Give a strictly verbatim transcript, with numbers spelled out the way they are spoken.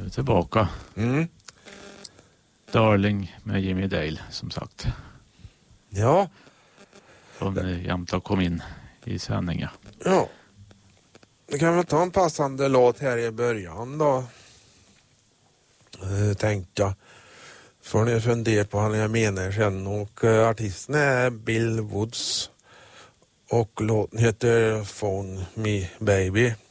är tillbaka. Mm. Darling med Jimmy Dale, som sagt. Ja. Som jämt har kommit in i sändningen. Ja. Vi kan väl ta en passande låt här i början då. Uh, tänkte jag. Får ni fundera på vad jag menar sen. Och uh, artisten är Bill Woods. Och låten heter Phone Me Baby.